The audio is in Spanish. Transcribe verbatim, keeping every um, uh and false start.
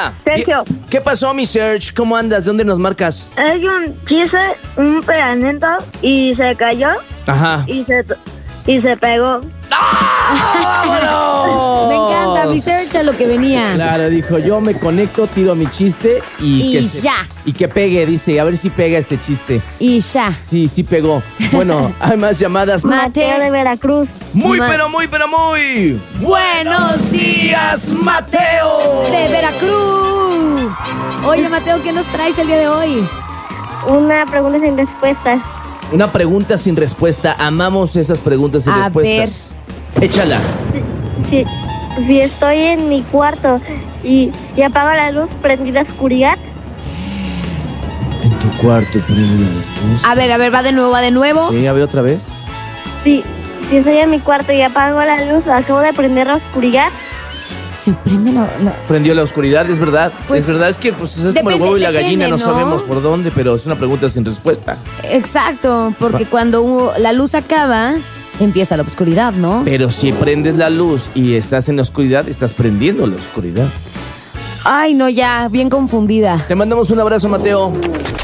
Hola. Sergio. ¿Qué, qué pasó, mi Serge? ¿Cómo andas? ¿De dónde nos marcas? Hay un chiste, un pegamento y se cayó Ajá. y se, y se pegó. ¡Vámonos! Me encanta, mi Serge a lo que venía. Claro, dijo, yo me conecto, tiro mi chiste y, Y que se- ya. y que pegue, dice, a ver si pega este chiste. Y ya. Sí, sí pegó. Bueno, hay más llamadas. Mateo de Veracruz. Muy, Ma- pero muy, pero muy. Buenos días, Mateo. de Veracruz. Oye, Mateo, ¿qué nos traes el día de hoy? Una pregunta sin respuesta. Una pregunta sin respuesta. Amamos esas preguntas sin A respuestas. Échala. Si, si estoy en mi cuarto y, y apago la luz, ¿prendí la oscuridad? En tu cuarto prende la luz. A ver, a ver, va de nuevo, va de nuevo. Sí, a ver otra vez. Si, si estoy en mi cuarto y apago la luz, ¿acabo de prender la oscuridad? Se prende la... no. Prendió la oscuridad, es verdad. Pues, es verdad, es que pues, es como el depende- huevo y la depende, gallina, no, ¿no? sabemos por dónde, pero es una pregunta sin respuesta. Exacto, porque cuando uh, la luz acaba, empieza la oscuridad, ¿no? Pero si prendes la luz y estás en la oscuridad, estás prendiendo la oscuridad. Ay, no, ya, bien confundida. Te mandamos un abrazo, Mateo.